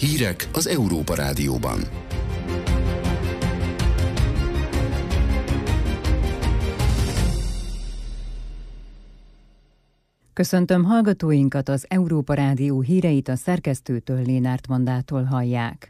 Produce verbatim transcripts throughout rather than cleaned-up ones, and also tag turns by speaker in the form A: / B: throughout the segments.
A: Hírek az Európa Rádióban.
B: Köszöntöm hallgatóinkat, az Európa Rádió híreit a szerkesztőtől, Lénárt Mandától hallják.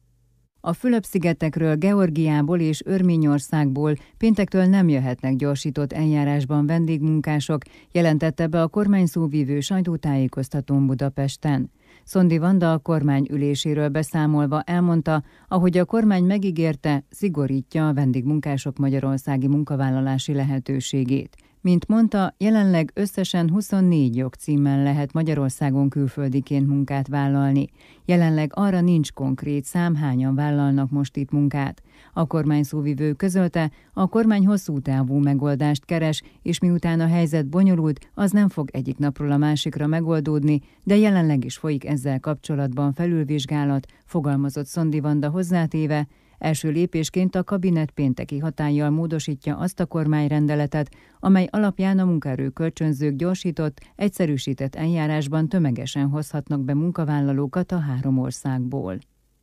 B: A Fülöp-szigetekről, Georgiából és Örményországból péntektől nem jöhetnek gyorsított eljárásban vendégmunkások, jelentette be a kormány szóvivő sajtótájékoztatón Budapesten. Szondi Vanda a kormány üléséről beszámolva elmondta, ahogy a kormány megígérte, szigorítja a vendégmunkások magyarországi munkavállalási lehetőségét. Mint mondta, jelenleg összesen huszonnégy jogcímmel lehet Magyarországon külföldiként munkát vállalni. Jelenleg arra nincs konkrét szám, hányan vállalnak most itt munkát. A kormány szóvivő közölte, a kormány hosszú távú megoldást keres, és miután a helyzet bonyolult, az nem fog egyik napról a másikra megoldódni, de jelenleg is folyik ezzel kapcsolatban felülvizsgálat, fogalmazott Szondi Vanda hozzátéve. Első lépésként a kabinet pénteki hatállyal módosítja azt a kormányrendeletet, amely alapján a munkaerő kölcsönzők gyorsított, egyszerűsített eljárásban tömegesen hozhatnak be munkavállalókat a három országból.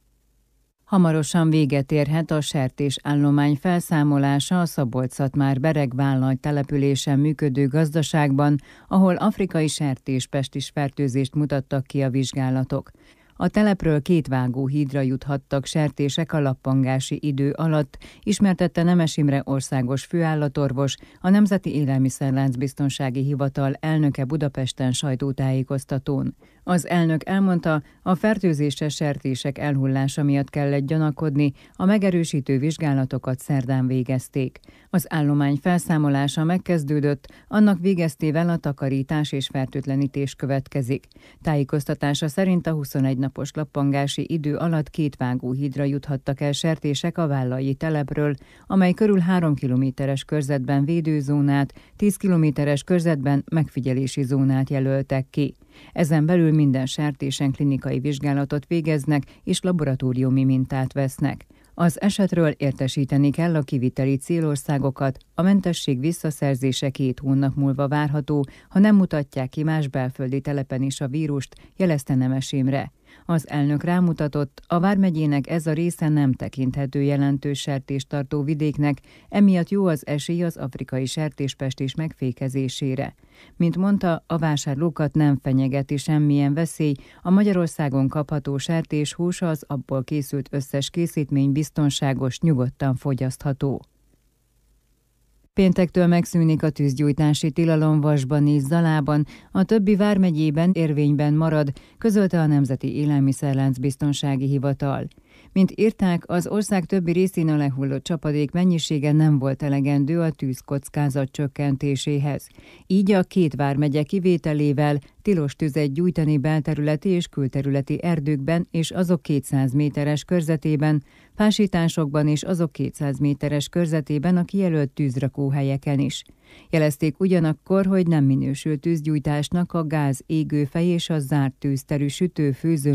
B: Hamarosan véget érhet a sertésállomány felszámolása a Szabolcs-Szatmár-Bereg településen működő gazdaságban, ahol afrikai sertéspestis fertőzést mutattak ki a vizsgálatok. A telepről két vágóhídra juthattak sertések a lappangási idő alatt, ismertette Nemes Imre országos főállatorvos, a Nemzeti Élelmiszerláncbiztonsági Hivatal elnöke Budapesten sajtótájékoztatón. Az elnök elmondta, a fertőzéses sertések elhullása miatt kellett gyanakodni, a megerősítő vizsgálatokat szerdán végezték. Az állomány felszámolása megkezdődött, annak végeztével a takarítás és fertőtlenítés következik. Tájékoztatása szerint a huszonegy napos lappangási idő alatt két vágóhídra juthattak el sertések a Vállai telepről, amely körül három kilométeres körzetben védőzónát, tíz kilométeres körzetben megfigyelési zónát jelöltek ki. Ezen belül minden sertésen klinikai vizsgálatot végeznek és laboratóriumi mintát vesznek. Az esetről értesíteni kell a kiviteli célországokat, a mentesség visszaszerzése két hónap múlva várható, ha nem mutatják ki más belföldi telepen is a vírust, jelezte Nemes Imre. Az elnök rámutatott, a vármegyének ez a része nem tekinthető jelentős sertéstartó vidéknek, emiatt jó az esély az afrikai sertéspestis megfékezésére. Mint mondta, a vásárlókat nem fenyegeti semmilyen veszély, a Magyarországon kapható sertéshús az abból készült összes készítmény biztonságos, nyugodtan fogyasztható. Péntektől megszűnik a tűzgyújtási tilalom Vasban és Zalában, a többi vármegyében érvényben marad, közölte a Nemzeti Élelmiszerláncbiztonsági Hivatal. Mint írták, az ország többi részén a lehullott csapadék mennyisége nem volt elegendő a tűzkockázat csökkentéséhez. Így a két vármegye kivételével tilos tüzet gyújtani belterületi és külterületi erdőkben és azok kétszáz méteres körzetében, fásításokban és azok kétszáz méteres körzetében a kijelölt tűzrakóhelyeken is. Jelezték ugyanakkor, hogy nem minősül tűzgyújtásnak a gáz égőfej és a zárt tűzterű sütő-főző